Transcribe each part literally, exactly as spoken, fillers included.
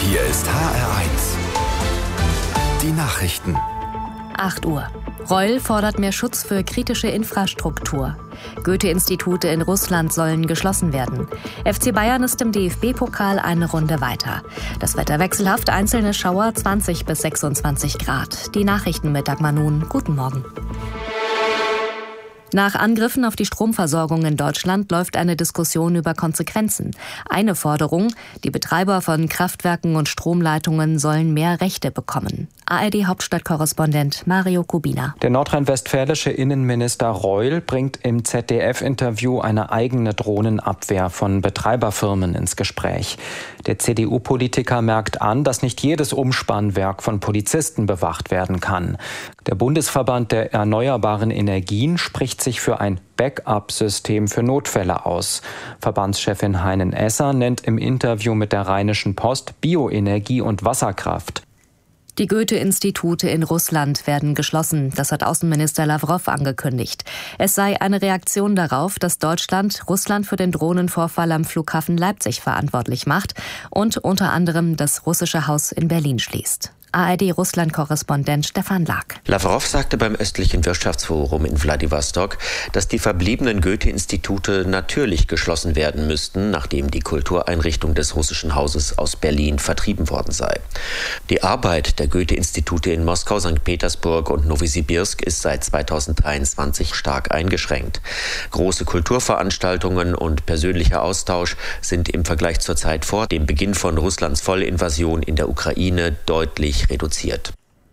Hier ist H R eins. Die Nachrichten. acht Uhr. Reul fordert mehr Schutz für kritische Infrastruktur. Goethe-Institute in Russland sollen geschlossen werden. F C Bayern ist im D F B-Pokal eine Runde weiter. Das Wetter wechselhaft, einzelne Schauer zwanzig bis sechsundzwanzig Grad. Die Nachrichten mit Dagmar Nun. Guten Morgen. Nach Angriffen auf die Stromversorgung in Deutschland läuft eine Diskussion über Konsequenzen. Eine Forderung: Die Betreiber von Kraftwerken und Stromleitungen sollen mehr Rechte bekommen. A R D-Hauptstadtkorrespondent Mario Kubina. Der nordrhein-westfälische Innenminister Reul bringt im Z D F-Interview eine eigene Drohnenabwehr von Betreiberfirmen ins Gespräch. Der C D U-Politiker merkt an, dass nicht jedes Umspannwerk von Polizisten bewacht werden kann. Der Bundesverband der erneuerbaren Energien spricht sich für ein Backup-System für Notfälle aus. Verbandschefin Heinen Esser nennt im Interview mit der Rheinischen Post Bioenergie und Wasserkraft. Die Goethe-Institute in Russland werden geschlossen. Das hat Außenminister Lawrow angekündigt. Es sei eine Reaktion darauf, dass Deutschland Russland für den Drohnenvorfall am Flughafen Leipzig verantwortlich macht und unter anderem das russische Haus in Berlin schließt. A R D-Russland-Korrespondent Stefan Lag. Lawrow sagte beim östlichen Wirtschaftsforum in Wladiwostok, dass die verbliebenen Goethe-Institute natürlich geschlossen werden müssten, nachdem die Kultureinrichtung des russischen Hauses aus Berlin vertrieben worden sei. Die Arbeit der Goethe-Institute in Moskau, Sankt Petersburg und Nowosibirsk ist seit zweitausenddreiundzwanzig stark eingeschränkt. Große Kulturveranstaltungen und persönlicher Austausch sind im Vergleich zur Zeit vor dem Beginn von Russlands Vollinvasion in der Ukraine deutlich reduziert.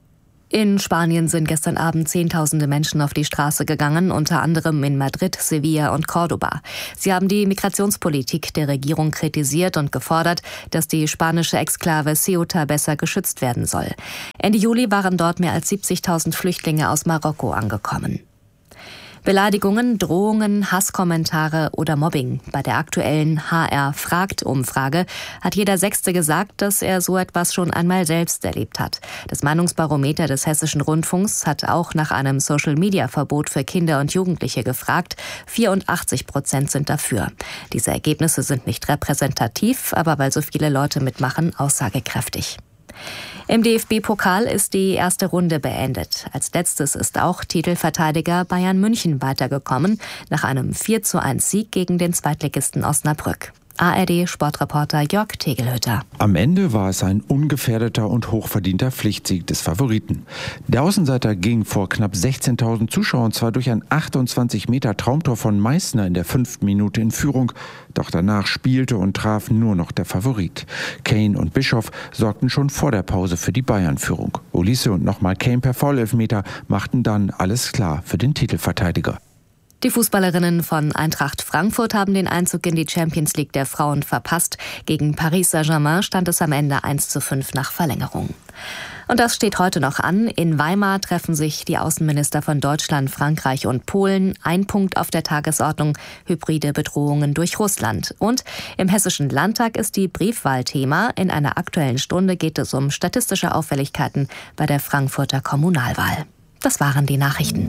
In Spanien sind gestern Abend Zehntausende Menschen auf die Straße gegangen, unter anderem in Madrid, Sevilla und Córdoba. Sie haben die Migrationspolitik der Regierung kritisiert und gefordert, dass die spanische Exklave Ceuta besser geschützt werden soll. Ende Juli waren dort mehr als siebzigtausend Flüchtlinge aus Marokko angekommen. Beleidigungen, Drohungen, Hasskommentare oder Mobbing. Bei der aktuellen H R-Fragt-Umfrage hat jeder Sechste gesagt, dass er so etwas schon einmal selbst erlebt hat. Das Meinungsbarometer des Hessischen Rundfunks hat auch nach einem Social-Media-Verbot für Kinder und Jugendliche gefragt. vierundachtzig Prozent sind dafür. Diese Ergebnisse sind nicht repräsentativ, aber weil so viele Leute mitmachen, aussagekräftig. Im D F B-Pokal ist die erste Runde beendet. Als letztes ist auch Titelverteidiger Bayern München weitergekommen, nach einem vier zu eins Sieg gegen den Zweitligisten Osnabrück. A R D-Sportreporter Jörg Tegelhütter. Am Ende war es ein ungefährdeter und hochverdienter Pflichtsieg des Favoriten. Der Außenseiter ging vor knapp sechzehntausend Zuschauern zwar durch ein achtundzwanzig Meter Traumtor von Meißner in der fünften Minute in Führung, doch danach spielte und traf nur noch der Favorit. Kane und Bischoff sorgten schon vor der Pause für die Bayern-Führung. Olise und nochmal Kane per Foulelfmeter machten dann alles klar für den Titelverteidiger. Die Fußballerinnen von Eintracht Frankfurt haben den Einzug in die Champions League der Frauen verpasst. Gegen Paris Saint-Germain stand es am Ende eins zu fünf nach Verlängerung. Und das steht heute noch an. In Weimar treffen sich die Außenminister von Deutschland, Frankreich und Polen. Ein Punkt auf der Tagesordnung: hybride Bedrohungen durch Russland. Und im Hessischen Landtag ist die Briefwahl Thema. In einer Aktuellen Stunde geht es um statistische Auffälligkeiten bei der Frankfurter Kommunalwahl. Das waren die Nachrichten.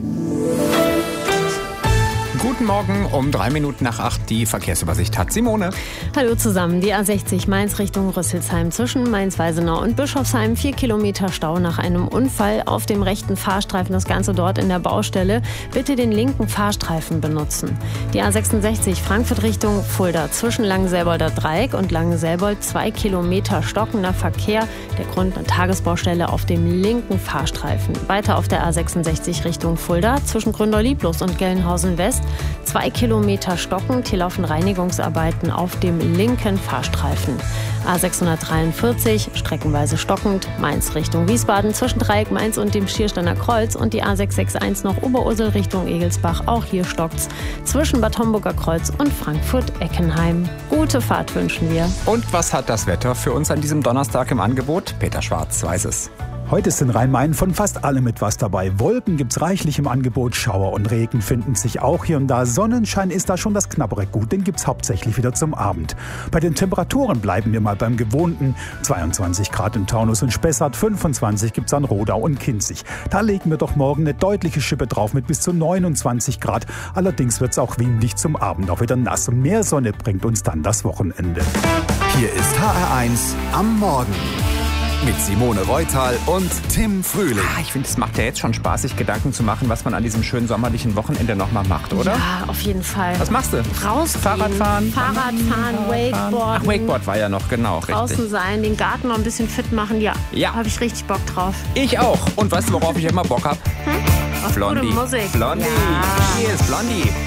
Guten Morgen, um drei Minuten nach acht die Verkehrsübersicht hat Simone. Hallo zusammen, die A sechzig Mainz Richtung Rüsselsheim zwischen Mainz-Weisenau und Bischofsheim. Vier Kilometer Stau nach einem Unfall auf dem rechten Fahrstreifen, das Ganze dort in der Baustelle. Bitte den linken Fahrstreifen benutzen. Die A sechsundsechzig Frankfurt Richtung Fulda zwischen Langenselbolder Dreieck und Langenselbold. Zwei Kilometer stockender Verkehr. Der Grund eine Tagesbaustelle auf dem linken Fahrstreifen. Weiter auf der A sechsundsechzig Richtung Fulda zwischen Gründor-Lieblos und Gelnhausen West. Zwei Kilometer stockend, hier laufen Reinigungsarbeiten auf dem linken Fahrstreifen. A sechshundertdreiundvierzig, streckenweise stockend, Mainz Richtung Wiesbaden zwischen Dreieck Mainz und dem Schiersteiner Kreuz und die A sechshundereinundsechzig noch Oberursel Richtung Egelsbach, auch hier stockt's zwischen Bad Homburger Kreuz und Frankfurt-Eckenheim. Gute Fahrt wünschen wir. Und was hat das Wetter für uns an diesem Donnerstag im Angebot? Peter Schwarz weiß es. Heute ist in Rhein-Main von fast allem etwas dabei. Wolken gibt's reichlich im Angebot, Schauer und Regen finden sich auch hier und da. Sonnenschein ist da schon das knappere Gut, den gibt's hauptsächlich wieder zum Abend. Bei den Temperaturen bleiben wir mal beim Gewohnten. zweiundzwanzig Grad in Taunus und Spessart, fünfundzwanzig gibt's an Rodau und Kinzig. Da legen wir doch morgen eine deutliche Schippe drauf mit bis zu neunundzwanzig Grad. Allerdings wird's auch windig zum Abend, auch wieder nass. Und mehr Sonne bringt uns dann das Wochenende. Hier ist H R eins am Morgen. Mit Simone Reutal und Tim Frühling. Ah, ich finde, es macht ja jetzt schon Spaß, sich Gedanken zu machen, was man an diesem schönen sommerlichen Wochenende nochmal macht, oder? Ja, auf jeden Fall. Was machst du? Rausgehen. Fahrradfahren? Fahrradfahren, Wakeboarden. Ach, Wakeboard war ja noch, genau, Draußen richtig. sein, den Garten noch ein bisschen fit machen, ja. Ja. Habe ich richtig Bock drauf. Ich auch. Und weißt du, worauf ich immer Bock habe? Hm? Auf Blondie. gute Musik. Blondie. Ja. Hier ist Blondie.